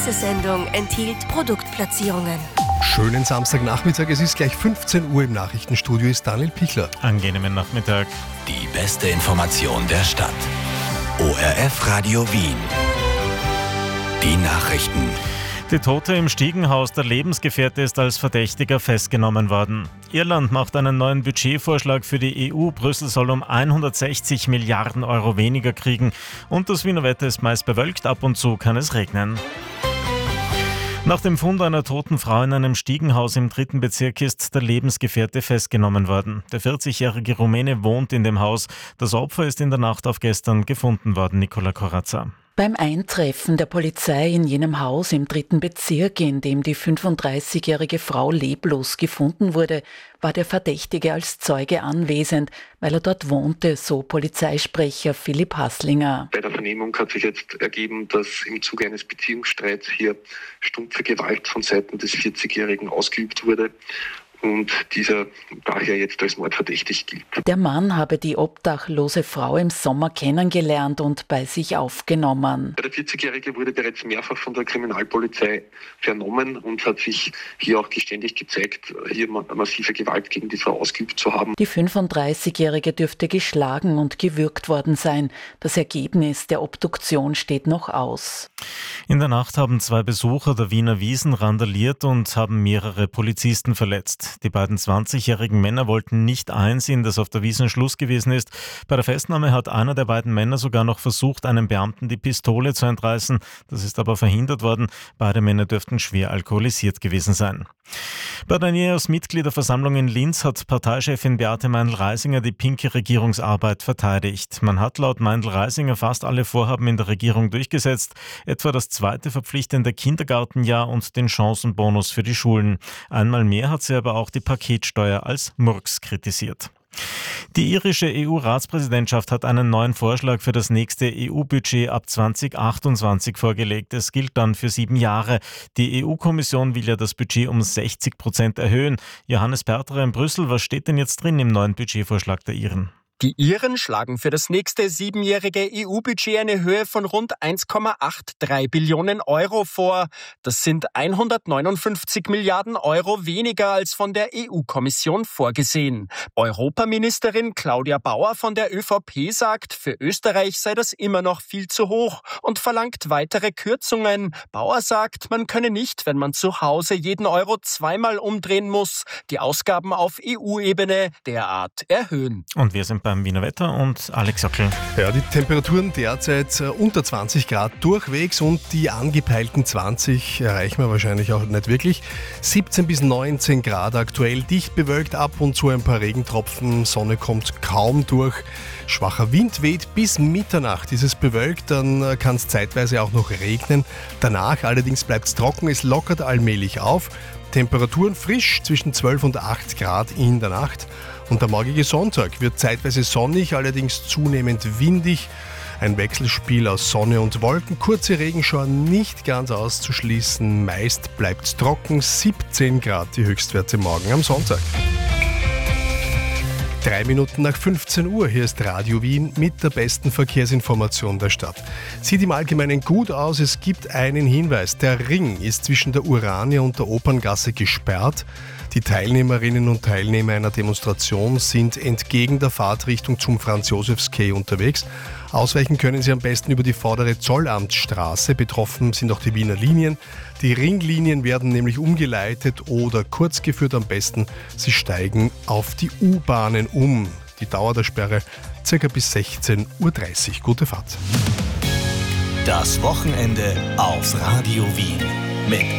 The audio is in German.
Diese Sendung enthielt Produktplatzierungen. Schönen Samstagnachmittag, es ist gleich 15 Uhr, im Nachrichtenstudio ist Daniel Pichler. Angenehmen Nachmittag. Die beste Information der Stadt. ORF Radio Wien. Die Nachrichten. Die Tote im Stiegenhaus, der Lebensgefährte, ist als Verdächtiger festgenommen worden. Irland macht einen neuen Budgetvorschlag für die EU. Brüssel soll um 160 Milliarden Euro weniger kriegen. Und das Wiener Wetter ist meist bewölkt, ab und zu kann es regnen. Nach dem Fund einer toten Frau in einem Stiegenhaus im 3. Bezirk ist der Lebensgefährte festgenommen worden. Der 40-jährige Rumäne wohnt in dem Haus. Das Opfer ist in der Nacht auf gestern gefunden worden, Nicola Corazza. Beim Eintreffen der Polizei in jenem Haus im 3. Bezirk, in dem die 35-jährige Frau leblos gefunden wurde, war der Verdächtige als Zeuge anwesend, weil er dort wohnte, so Polizeisprecher Philipp Hasslinger. Bei der Vernehmung hat sich jetzt ergeben, dass im Zuge eines Beziehungsstreits hier stumpfe Gewalt von Seiten des 40-Jährigen ausgeübt wurde und dieser daher jetzt als mordverdächtig gilt. Der Mann habe die obdachlose Frau im Sommer kennengelernt und bei sich aufgenommen. Der 40-Jährige wurde bereits mehrfach von der Kriminalpolizei vernommen und hat sich hier auch geständig gezeigt, hier massive Gewalt gegen die Frau ausgeübt zu haben. Die 35-Jährige dürfte geschlagen und gewürgt worden sein. Das Ergebnis der Obduktion steht noch aus. In der Nacht haben 2 Besucher der Wiener Wiesn randaliert und haben mehrere Polizisten verletzt. Die beiden 20-jährigen Männer wollten nicht einsehen, dass auf der Wiesn Schluss gewesen ist. Bei der Festnahme hat einer der beiden Männer sogar noch versucht, einem Beamten die Pistole zu entreißen. Das ist aber verhindert worden. Beide Männer dürften schwer alkoholisiert gewesen sein. Bei der NEOS-Mitgliederversammlung in Linz hat Parteichefin Beate Meindl-Reisinger die pinke Regierungsarbeit verteidigt. Man hat laut Meindl-Reisinger fast alle Vorhaben in der Regierung durchgesetzt, etwa das 2. verpflichtende Kindergartenjahr und den Chancenbonus für die Schulen. Einmal mehr hat sie aber auch die Paketsteuer als Murks kritisiert. Die irische EU-Ratspräsidentschaft hat einen neuen Vorschlag für das nächste EU-Budget ab 2028 vorgelegt. Es gilt dann für 7 Jahre. Die EU-Kommission will ja das Budget um 60% erhöhen. Johannes Perterer in Brüssel, was steht denn jetzt drin im neuen Budgetvorschlag der Iren? Die Iren schlagen für das nächste 7-jährige EU-Budget eine Höhe von rund 1,83 Billionen Euro vor. Das sind 159 Milliarden Euro weniger als von der EU-Kommission vorgesehen. Europaministerin Claudia Bauer von der ÖVP sagt, für Österreich sei das immer noch viel zu hoch und verlangt weitere Kürzungen. Bauer sagt, man könne nicht, wenn man zu Hause jeden Euro zweimal umdrehen muss, die Ausgaben auf EU-Ebene derart erhöhen. Und wir sind beim Wiener Wetter und Alex Jockel. Ja, die Temperaturen derzeit unter 20 Grad durchwegs und die angepeilten 20 erreichen wir wahrscheinlich auch nicht wirklich. 17 bis 19 Grad aktuell, dicht bewölkt, ab und zu ein paar Regentropfen, Sonne kommt kaum durch. Schwacher Wind weht bis Mitternacht, ist es bewölkt, dann kann es zeitweise auch noch regnen. Danach allerdings bleibt es trocken, es lockert allmählich auf. Temperaturen frisch zwischen 12 und 8 Grad in der Nacht. Und der morgige Sonntag wird zeitweise sonnig, allerdings zunehmend windig. Ein Wechselspiel aus Sonne und Wolken, kurze Regenschauer nicht ganz auszuschließen. Meist bleibt es trocken, 17 Grad die Höchstwerte morgen am Sonntag. 3 Minuten nach 15 Uhr, hier ist Radio Wien mit der besten Verkehrsinformation der Stadt. Sieht im Allgemeinen gut aus, es gibt einen Hinweis. Der Ring ist zwischen der Urania und der Operngasse gesperrt. Die Teilnehmerinnen und Teilnehmer einer Demonstration sind entgegen der Fahrtrichtung zum Franz-Josefs-Quai unterwegs. Ausweichen können sie am besten über die vordere Zollamtsstraße. Betroffen sind auch die Wiener Linien. Die Ringlinien werden nämlich umgeleitet oder kurzgeführt. Am besten, sie steigen auf die U-Bahnen um. Die Dauer der Sperre ca. bis 16:30 Uhr. Gute Fahrt. Das Wochenende auf Radio Wien mit